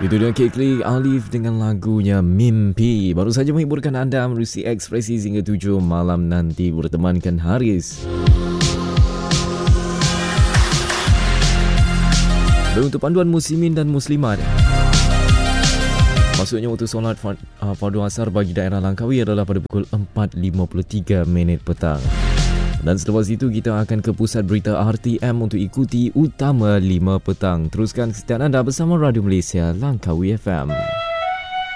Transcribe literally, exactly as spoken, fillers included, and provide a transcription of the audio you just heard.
Itu dia Kekli Alif dengan lagunya Mimpi. Baru saja menghiburkan anda menerusi Ekspresi hingga tujuh malam nanti bertemankan Haris. Dan untuk panduan muslimin dan muslimat, maksudnya untuk solat fardu asar bagi daerah Langkawi adalah pada pukul empat lima puluh tiga minit petang. Dan selepas itu kita akan ke pusat berita R T M untuk ikuti Utama lima petang. Teruskan kesetiaan anda bersama Radio Malaysia Langkawi F M.